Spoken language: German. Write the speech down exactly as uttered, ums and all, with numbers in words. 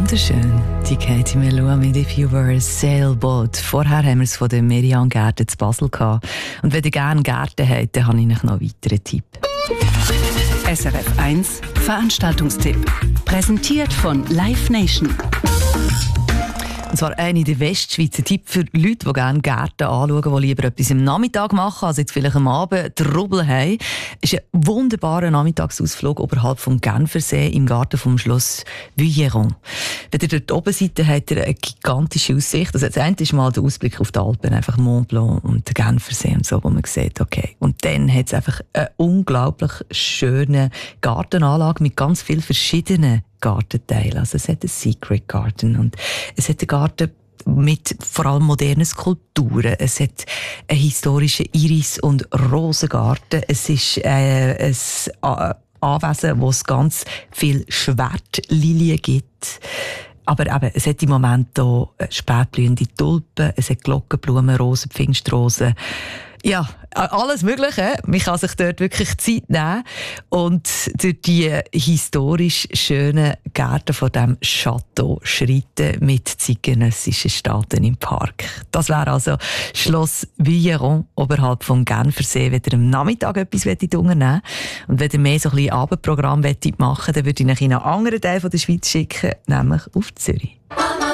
Wunderschön, die Katie Melua mit «If You Were a Sailboat». Vorher haben wir es von der Merian Gärten zu Basel gehabt. Und wenn ihr gerne Gärten habt, dann habe ich noch einen weiteren Tipp. S R F eins Veranstaltungstipp. Präsentiert von Live Nation. Und zwar einer der Westschweizer Tipp für Leute, die gerne Gärten anschauen, die lieber etwas am Nachmittag machen, also jetzt vielleicht am Abend Trubel haben. Es ist ein wunderbarer Nachmittagsausflug oberhalb vom Genfersee im Garten vom Schloss Vuilleron. Wenn ihr dort oben seid, habt ihr eine gigantische Aussicht. Also das eine ist mal der Ausblick auf die Alpen, einfach Mont Blanc und den Genfersee und so, wo man sieht, okay. Und dann hat es einfach eine unglaublich schöne Gartenanlage mit ganz vielen verschiedenen Gartenteil. Also es hat einen Secret Garden und es hat einen Garten mit vor allem modernen Skulpturen. Es hat einen historischen Iris- und Rosengarten. Es ist äh, ein Anwesen, wo es ganz viel Schwertlilien gibt. Aber eben, es hat im Moment auch spätblühende Tulpen, es hat Glockenblumen, Rosen, Pfingstrosen. Ja, alles Mögliche. Man kann sich dort wirklich Zeit nehmen und durch die historisch schönen Gärten von diesem Château schreiten mit zeitgenössischen Staaten im Park. Das wäre also Schloss Vuilleron oberhalb vom Genfersee. Wenn ihr am Nachmittag etwas unternehmen wollt und wenn ihr mehr so ein bisschen Abendprogramm machen wollt, dann würde ich euch in einen anderen Teil der Schweiz schicken, nämlich auf Zürich.